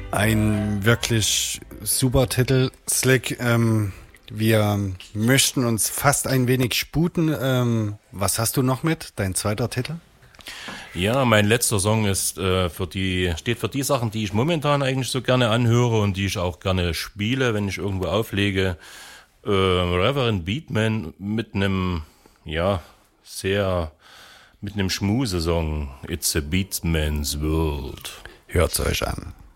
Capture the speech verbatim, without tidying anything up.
Ein wirklich super Titel, Slick. Ähm, wir möchten uns fast ein wenig sputen. Ähm, was hast du noch mit? Dein zweiter Titel? Ja, mein letzter Song ist äh, für die steht für die Sachen, die ich momentan eigentlich so gerne anhöre und die ich auch gerne spiele, wenn ich irgendwo auflege. Äh, Reverend Beatman mit einem ja sehr mit einem Schmusesong. It's a Beatman's World. Hört's euch an.